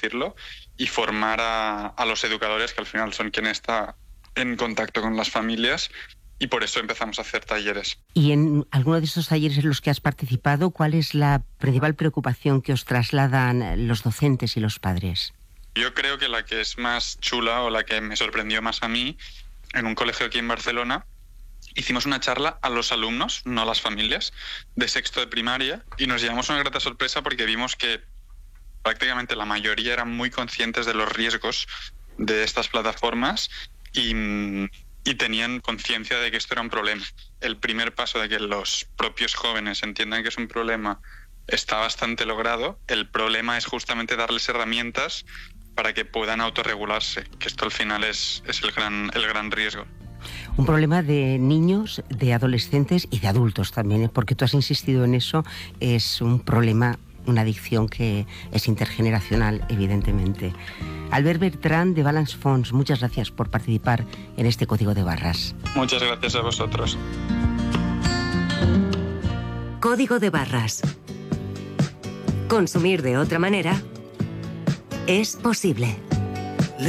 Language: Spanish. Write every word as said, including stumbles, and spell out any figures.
decirlo, y formar a, a los educadores, que al final son quienes están en contacto con las familias, y por eso empezamos a hacer talleres. Y en alguno de estos talleres en los que has participado, ¿cuál es la principal preocupación que os trasladan los docentes y los padres? Yo creo que la que es más chula, o la que me sorprendió más a mí, en un colegio aquí en Barcelona, hicimos una charla a los alumnos, no a las familias, de sexto de primaria, y nos llevamos una grata sorpresa porque vimos que prácticamente la mayoría eran muy conscientes de los riesgos de estas plataformas y, y tenían conciencia de que esto era un problema. El primer paso de que los propios jóvenes entiendan que es un problema está bastante logrado. El problema es justamente darles herramientas para que puedan autorregularse, que esto al final es, es el gran, el gran riesgo. Un problema de niños, de adolescentes y de adultos también, ¿eh? Porque tú has insistido en eso, es un problema, una adicción que es intergeneracional, evidentemente. Albert Bertran, de Balance Funds, muchas gracias por participar en este Código de Barras. Muchas gracias a vosotros. Código de Barras. Consumir de otra manera es posible.